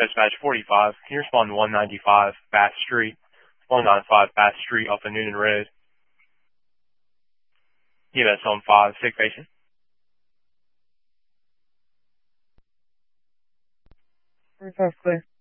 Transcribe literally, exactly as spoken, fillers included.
Dispatch forty-five, can you respond to one ninety-five Bass Street? one ninety-five Bass Street off of Noonan Road. E M S on five, sick patient. forty-five clear.